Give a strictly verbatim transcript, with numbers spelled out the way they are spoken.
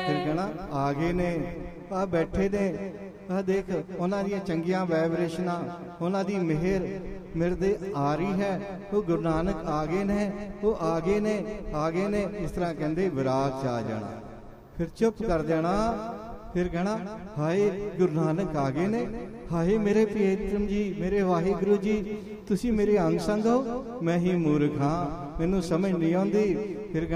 फिर कहना आ गए ने, आ बैठे ने, आ देख उन्हां दी चंगियां वाइब्रेशनां, उन्हां दी मेहर मेरे ते आ रही है। वो गुरु नानक आ गए ने, वो आ गए ने, आ गए ने। इस तरह कहते विराग च आ जाना, फिर चुप कर देना। फिर कहना हाय गुरु नानक आ गए ने, हाय मेरे प्रियतम जी, मेरे वाहिगुरु जी, तुसी मेरे अंग संग हो, मैं ही मूर्ख हाँ, मैनू समझ नहीं आती। फिर